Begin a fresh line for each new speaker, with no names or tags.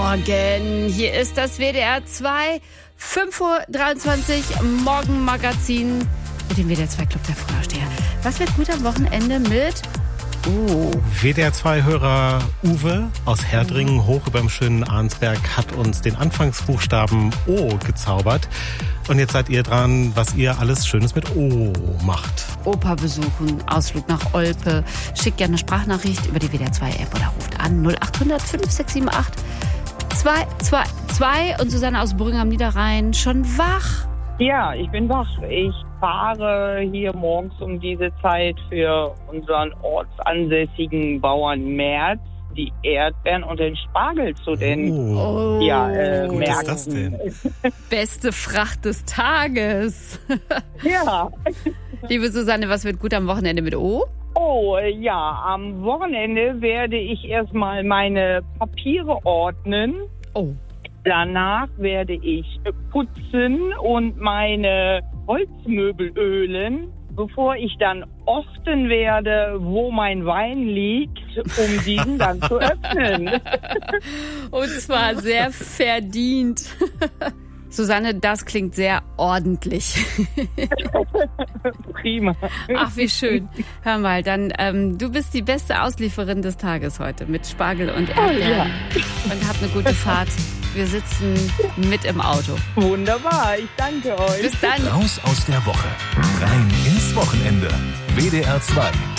Morgen. Hier ist das WDR 2, 5:23 Uhr, Morgenmagazin mit dem WDR 2 Club der Frühaufsteher. Was wird gut am Wochenende mit...
WDR 2-Hörer Uwe aus Herdringen hoch über dem schönen Arnsberg hat uns den Anfangsbuchstaben O gezaubert. Und jetzt seid ihr dran, was ihr alles Schönes mit O macht.
Opa besuchen, Ausflug nach Olpe. Schickt gerne eine Sprachnachricht über die WDR 2 App oder ruft an 0800 5678 222. Und Susanne aus Brüggen am Niederrhein, schon wach?
Ja, ich bin wach. Ich fahre hier morgens um diese Zeit für unseren ortsansässigen Bauern Merz die Erdbeeren und den Spargel zu den
Märkten.
Märkten.
Was ist das denn?
Beste Fracht des Tages.
Ja.
Liebe Susanne, was wird gut am Wochenende mit O?
Oh ja, am Wochenende werde ich erstmal meine Papiere ordnen.
Oh.
Danach werde ich putzen und meine Holzmöbel ölen, bevor ich dann orten werde, wo mein Wein liegt, um diesen dann zu öffnen.
Und zwar sehr verdient. Susanne, das klingt sehr ordentlich.
Prima.
Ach, wie schön. Hör mal, dann, du bist die beste Auslieferin des Tages heute mit Spargel und Erdbeeren.
Oh, ja.
Und hab eine gute Fahrt. Wir sitzen mit im Auto.
Wunderbar, ich danke euch.
Bis dann.
Raus aus der Woche. Rein ins Wochenende. WDR 2.